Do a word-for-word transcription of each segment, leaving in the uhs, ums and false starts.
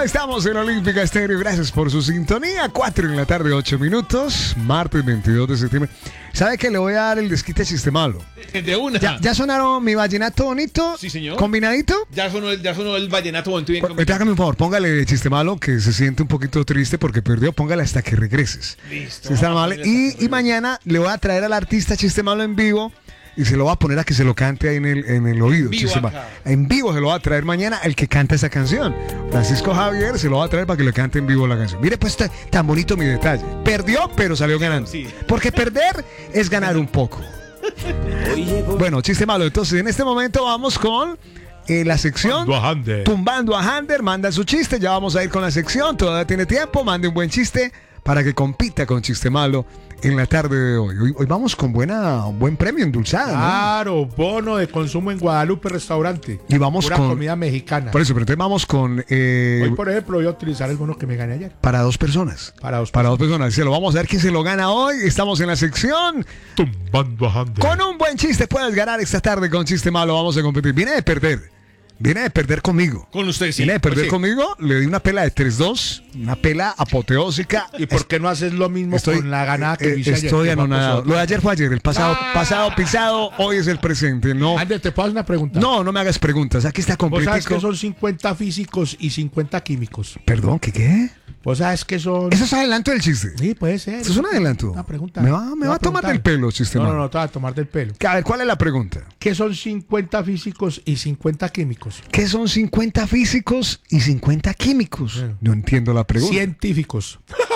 estamos en Olímpica Estéreo. Gracias por su sintonía. cuatro en la tarde, ocho minutos. Martes veintidós de septiembre. ¿Sabe que le voy a dar el desquite Sistemalo? De una. ¿Ya, ya sonaron mi vallenato bonito? Sí, señor. ¿Combinadito? Ya sonó el, ya sonó el vallenato bonito bien combinado. Hágame un favor, póngale Sistemalo, que se siente un poquito triste porque perdió. Póngale hasta que regreses. Listo. Si está mal. Y, y mañana le voy a traer al artista Sistemalo en vivo. Y se lo va a poner a que se lo cante ahí en el, en el oído. En vivo, Sistema. En vivo se lo va a traer mañana el que canta esa canción. Francisco Javier se lo va a traer para que le cante en vivo la canción. Mire pues está tan bonito mi detalle. Perdió, pero salió ganando. Sí. Porque perder es ganar un poco. Bueno, chiste malo. Entonces en este momento vamos con eh, la sección Tumbando a Hander. Tumbando a Hander. Manda su chiste. Ya vamos a ir con la sección. Todavía tiene tiempo. Mande un buen chiste para que compita con Chiste Malo en la tarde de hoy. Hoy, hoy vamos con buena, un buen premio endulzado, ¿no? Claro, bono de consumo en Guadalupe Restaurante. Y vamos Pura con comida mexicana. Por eso, pero entonces vamos con eh, Hoy, por ejemplo, voy a utilizar el bono que me gané ayer. para dos personas. Para dos Para dos personas. Se lo vamos a ver quién se lo gana hoy. Estamos en la sección. Tumbando a Hander. Con un buen chiste puedes ganar esta tarde con Chiste Malo. Vamos a competir. Viene de perder. Viene de perder conmigo. Con usted, sí. Viene de perder Pues sí. conmigo. Le di una pela de tres dos. Una pela apoteósica. ¿Y por qué no haces lo mismo Estoy, con la ganada que eh, hice ayer? Estoy ¿Qué va a anonadado. pasar? Lo de ayer fue ayer. El pasado, Ah. pasado pisado. Hoy es el presente. No, Ander, ¿te puedo hacer una pregunta? no, no me hagas preguntas. Aquí está ¿Vos sabes completico. que son cincuenta físicos y cincuenta químicos? Perdón, ¿qué qué? ¿Vos sabes que son...? Eso es adelanto del chiste. Sí, puede ser. Eso es un adelanto. Una pregunta. Me va, me va a tomar del pelo, Chiste No, no, Malo. no, te va a tomar del pelo. A ver, ¿cuál es la pregunta? ¿Qué son cincuenta físicos y cincuenta químicos? ¿Qué son cincuenta físicos y cincuenta químicos? Sí. No entiendo la pregunta. Científicos.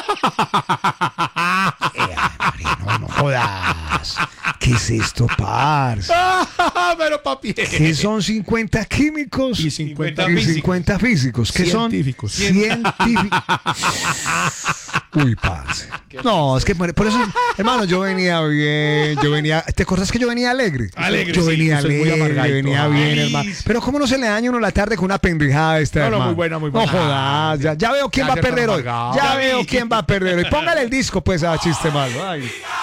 No, no jodas. ¿Qué es esto, parce? Pero papi. ¿Qué son cincuenta químicos Y cincuenta y físicos. cincuenta físicos? ¿Qué Científicos. son científicos? Uy, parce. No, es que por por eso, hermano, yo venía bien, yo venía, ¿te acuerdas que yo venía alegre? Alegre, Yo sí, venía eso es muy alegre, amargadito. venía bien, Feliz. hermano. Pero cómo no se le daña a uno la tarde con una pendejada esta, No, no, hermano. muy buena, muy buena. No jodas, ya, ya veo quién Ya va a se está perder hoy. amargado. Ya Ya veo vi. quién va a perder hoy. Póngale el disco, pues, a Chiste Malo. Ay.